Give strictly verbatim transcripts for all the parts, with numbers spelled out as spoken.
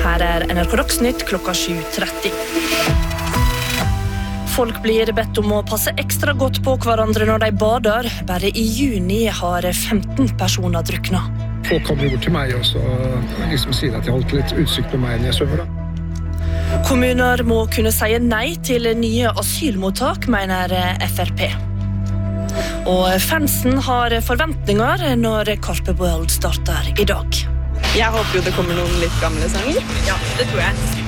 Her er N R K Dagsnytt klokka sju tretti. Folk blir bedt om å passe ekstra godt på hverandre når de bader. Bare i juni har femten personer drukna. Folk kommer bort til meg og så liksom sier at jeg holdt litt utsikt på meg når jeg svømmer. Kommuner må kunne si nei til nye asylmottak, mener F R P. Og fansen har forventninger når Carpe World starter i dag. Jeg håper jo det kommer noen litt gamle sanger. Ja, det tror jeg.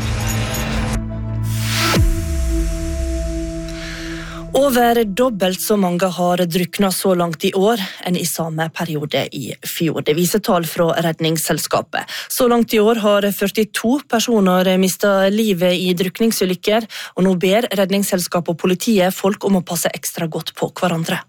Over dobbelt så mange har druknet så langt i år enn i samme periode i fjor. Det viser tall fra Redningsselskapet. Så langt i år har førtito personer mistet livet i drukningsulykker, og nå ber Redningsselskapet og politiet folk om å passe ekstra godt på hverandre.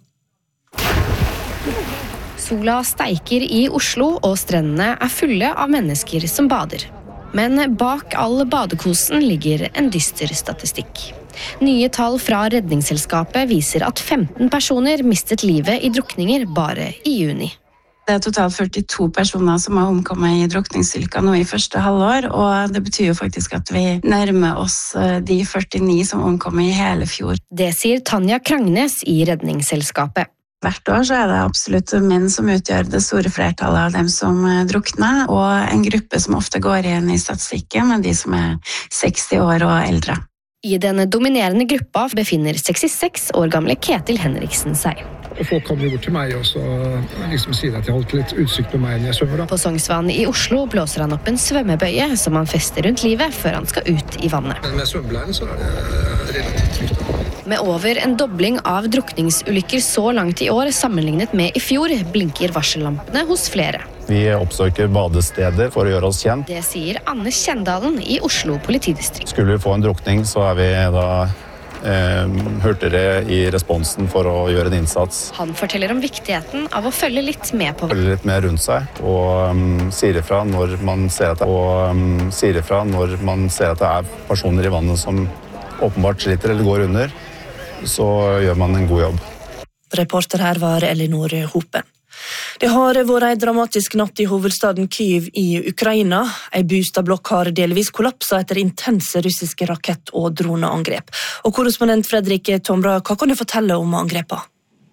Sola steiker i Oslo, og strendene er fulle av mennesker som bader. Men bak all badekosen ligger en dyster statistikk. Nye tall fra Redningsselskapet viser at femten personer mistet livet i drukninger bare i juni. Det er totalt førtito personer som har omkommet i drukningsulykker nå i første halvår, og det betyr jo faktisk at vi nærmer oss de førtini som omkom i hele fjor. Det sier Tanja Krangnes i Redningsselskapet. Hvert år så er det absolutt menn som utgjør det store flertallet av dem som drukner, og en gruppe som ofte går igjen i statistikken er de som er seksti år og eldre. I den dominerende gruppa befinner sekstiseks år gamle Ketil Henriksen seg. Folk kommer bort til meg og så liksom sier at jeg holdt litt utsikt på meg når jeg svømmer. På Sognsvann i Oslo blåser han opp en svømmebøye som han fester rundt livet før han skal ut i vannet. Men med svømmebleiren så er det relativt trygt. Med over en dobling av drukningsulykker så langt i år sammenlignet med i fjor, blinker varsellampene hos flere. Vi oppsøker badesteder for å gjøre oss kjent. Det sier Anne Kjendalen i Oslo politidistrikt. Skulle vi få en drukning, så er vi da eh, hurtigere i responsen for å gjøre en innsats. Han forteller om viktigheten av å følge litt med på Følge litt mer rundt seg, og um, sier ifra når man ser at det, og, um, sier ifra når man ser at det er personer i vannet som åpenbart sliter eller går under, så gjør man en god jobb. Reporter her var Elinor Hopen. Det har vært en dramatisk natt i hovedstaden Kyiv i Ukraina. En boligblokk har delvis kollapset etter intense russiske rakett- og droneangrep. Og korrespondent Fredrik Tomra, hva kan du fortelle om angrepene?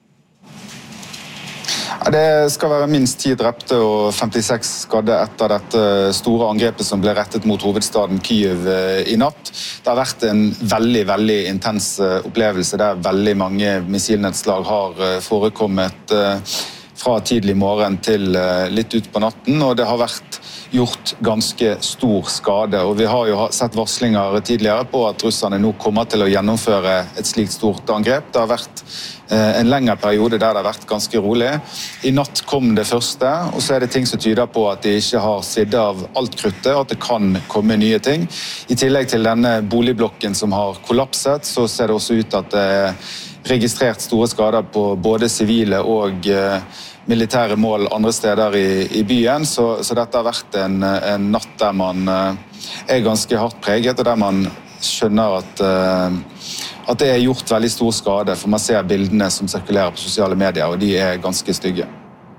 Det skal være minst ti drepte og femtiseks skadde etter dette store angrepet som ble rettet mot hovedstaden Kyiv i natt. Det har vært en veldig, veldig intens opplevelse der veldig mange missilnedslag har forekommet fra tidlig morgen til litt ut på natten, og det har vært gjort ganske stor skade. Og vi har jo sett varslinger tidligere på at russerne nå kommer til å gjennomføre et slikt stort angrep. Det har vært en lengre periode der det har vært ganske rolig. I natt kom det første, og så er det ting som tyder på at de ikke har sidd av alt kruttet, og at det kan komme nye ting. I tillegg til denne boligblokken som har kollapset, så ser det også ut at det er registrert store skader på både sivile og eh, militære mål andre steder i, i byen, så, så dette har vært en, en natt der man eh, er ganske hardt preget, og der man skjønner at, eh, at det er gjort veldig stor skade, for man ser bildene som sirkulerer på sosiale medier, og de er ganske stygge.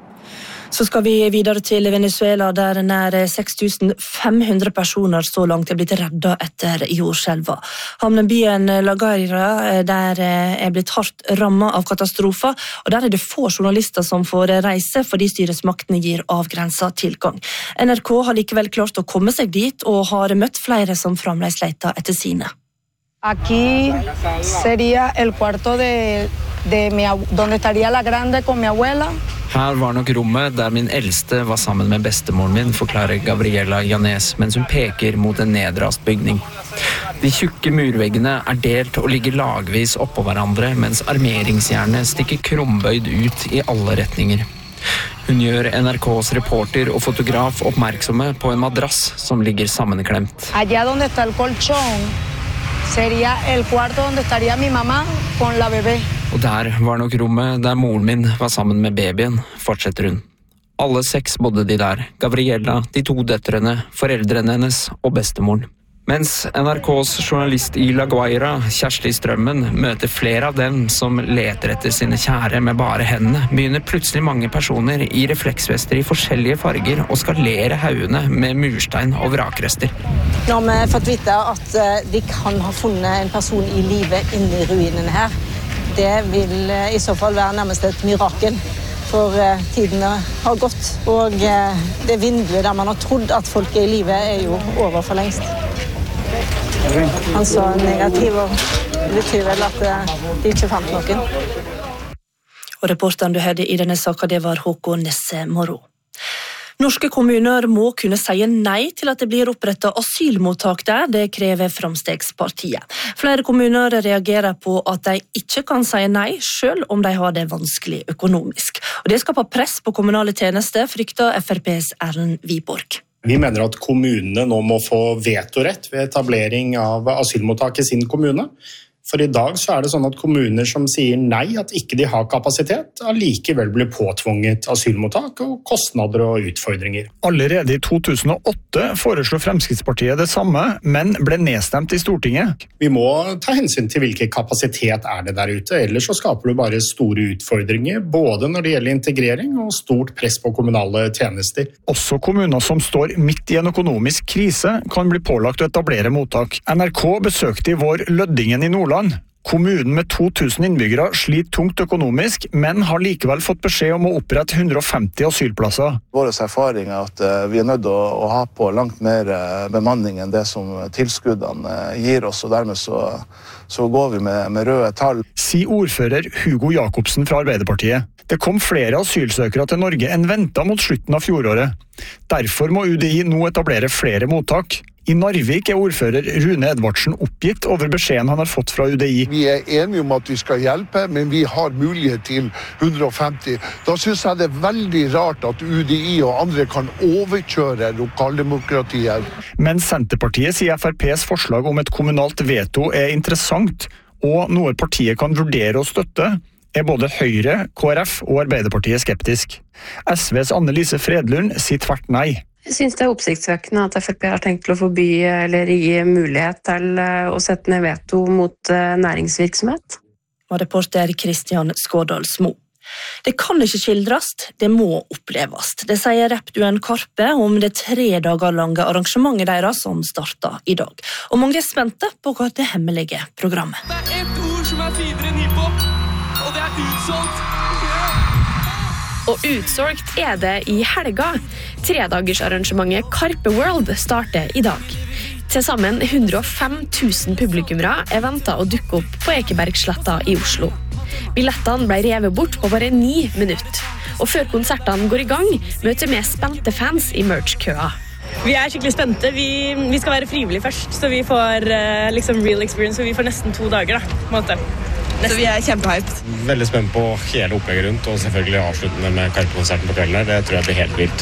Så skal vi videre til Venezuela, der nær seks tusen fem hundre personer så langt er blitt reddet etter jordskjelvet. Havnebyen La Guaira der er blitt hardt rammet av katastrofer, og der er det få journalister som får reise fordi styresmaktene gir avgrenset tilgang. N R K har likevel klart å komme seg dit, og har møtt flere som fremdeles leter etter sine. Aquí sería el cuarto de, de mi, donde estaría la grande con mi abuela. Her var nok rommet der min eldste var sammen med bestemoren min, forklarer Gabriela Llanes, mens hun peker mot en nedrast bygning. De tjukke murveggene er delt og ligger lagvis oppå hverandre, mens armeringsjernet stikker krombøyd ut i alle retninger. Hun gjør N R K's reporter og fotograf oppmerksomme på en madrass som ligger sammenklemt. Allá donde está el colchón sería el cuarto donde estaría mi mamá con la bebé. Og der var nok rommet der moren min var sammen med babyen, fortsetter hun. Alle seks bodde de der, Gabriella, de to døtrene, foreldrene hennes og bestemoren. Mens N R K's journalist i La Guaira, Kjersti Strømmen, møter flere av dem som leter etter sine kjære med bare hendene, begynner plutselig mange personer i refleksvester i forskjellige farger å skalere haugene med murstein og vrakrester. Nå har vi fått vite at de kan ha funnet en person i livet inne i ruinene her. Det vil i så fall være nærmest et mirakel, for tidene har gått, og det vinduet der man har trodd at folk er i livet er jo over for lengst. Han sa negativ, og det betyr vel at de ikke fant noen. Og reporteren du hørte i denne saken, det var Håkon Nesse Moro. Norske kommuner må kunne si nei til at det blir opprettet asylmottak der, det krever Framstegspartiet. Flere kommuner reagerer på at de ikke kan si nei, selv om de har det vanskelig økonomisk. Og det skaper press på kommunale tjenester, frykter F R P's Erlend Wiborg. Vi mener at kommunene nå må få vetorett ved etablering av asylmottak i sin kommune. For i dag så er det sånn at kommuner som sier nei, at ikke de har kapasitet, allikevel blir påtvunget asylmottak og kostnader og utfordringer. Allerede i to tusen og åtte foreslo Fremskrittspartiet det samme, men ble nedstemt i Stortinget. Vi må ta hensyn til hvilken kapasitet er det der ute, ellers så skaper du bare store utfordringer, både når det gjelder integrering og stort press på kommunale tjenester. Også kommuner som står midt i en økonomisk krise kan bli pålagt å etablere mottak. N R K besøkte i vår Løddingen i Nordland. Kommunen med to tusen innbyggere sliter tungt økonomisk, men har likevel fått beskjed om å opprette hundre og femti asylplasser. Vår erfaring er at vi er nødt til å ha på langt mer bemanning enn det som tilskuddene gir oss, og dermed så, så går vi med, med røde tall. Sier ordfører Hugo Jakobsen fra Arbeiderpartiet. Det kom flere asylsøkere til Norge enn ventet mot slutten av fjoråret. Derfor må U D I nå etablere flere mottak. I Narvik er ordfører Rune Edvardsen oppgitt over beskjeden han har fått fra U D I. Vi er enige om at vi skal hjelpe, men vi har mulighet til hundre og femti. Da synes jeg det er veldig rart at U D I og andre kan overkjøre lokaldemokratiet. Men Senterpartiet sier F R P's forslag om et kommunalt veto er interessant, og noe partiet kan vurdere å støtte, er både Høyre, K R F og Arbeiderpartiet skeptisk. S V's Anne-Lise Fredlund sier tvert nei. Jeg synes det er oppsiktsvekkende at F R P har tenkt til å forby eller gi mulighet til å sette ned veto mot næringsvirksomhet. Og reporter Kristian Skårdalsmo. Det kan ikke skildres, det må oppleves. Det sier rappduoen Karpe om det tre dager lange arrangementet deres som starter i dag. Og mange er spente på hva det hemmelige programmet. Det er ett ord som er finere enn hiphop, og det er utsolgt. Og utsolgt er det i helga. Tredagersarrangementet Karpe World starter i dag. Til sammen hundre og fem tusen publikummere er ventet å dukke opp på Ekebergsletta i Oslo. Billettene ble revet bort på bare ni minutter. Og før konsertene går i gang, møter vi spente fans i merch-køa. Vi er skikkelig spente. Vi, vi skal være frivillige først, så vi får uh, liksom real experience, og vi får nesten to dager da, på en måte. Så vi er kjempehyped. Veldig spent på hele opplegget rundt, og selvfølgelig avsluttende med Karpe-konserten på kvelden her. Det tror jeg blir helt vilt.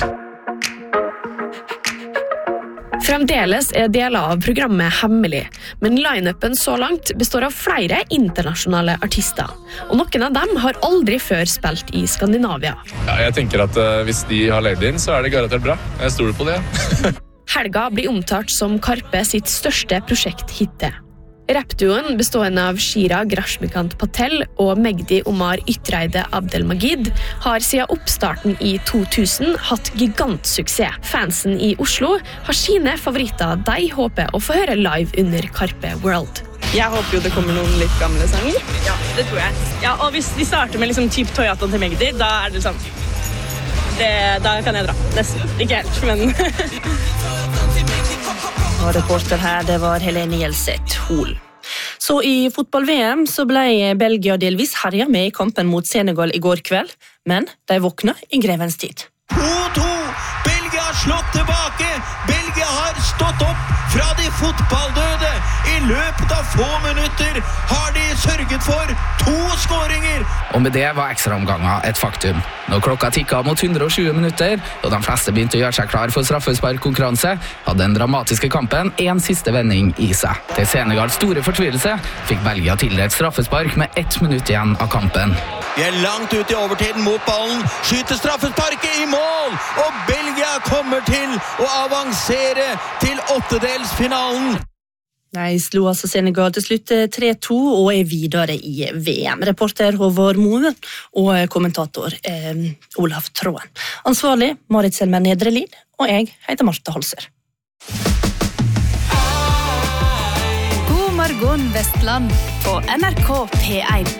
Fremdeles er deler av programmet hemmelig, men line-upen så langt består av flere internasjonale artister. Og noen av dem har aldri før spilt i Skandinavia. Ja, jeg tenker at uh, hvis de har leid inn, så er det garantert bra. Jeg stoler på det. Helga blir omtalt som Karpe sitt største prosjekt hittil. Rappduoen bestående av Shira Grashmikant Patel og Megdi Omar Ytreide Abdelmagid har siden oppstarten i to tusen hatt gigantsuksess. Fansen i Oslo har sine favoritter de håper å få høre live under Karpe World. Jeg håper jo det kommer noen litt gamle sanger. Ja, det tror jeg. Ja, og hvis de starter med liksom typ Toyota til Megdi, da er det sånn. Det, da kan jeg dra. Nesten. Ikke helt, men... Og reporter her, det var Helene Gjelseth Hol. Så i fotball-V M så ble Belgia delvis herja med i kampen mot Senegal i går kveld, men de våkna i grevens tid. to to! Belgia har slått tilbake! Belgia har stått opp fra de fotballdøde! I løpet av få minutter har de sørget for to skåringer! Og med det var ekstraomganger et faktum. Når klokka tikket mot hundre og tjue minutter, og de fleste begynte å gjøre seg klar for straffesparkkonkurranse, hadde den dramatiske kampen en siste vending i seg. Til Senegals store fortvilelse fikk Belgia tildelt straffespark med ett minutt igjen av kampen. De er langt ut i overtiden mot ballen, skyter straffesparket i mål, og Belgia kommer til å avansere til åttedelsfinalen. De slo altså Senegal til slutt tre to og er videre i V M. Reporter Håvard Moen og kommentator eh, Olav Tråen. Ansvarlig Marit Selmer Nedrelid, og jeg heter Marte Holser. God morgen Vestland på N R K P en.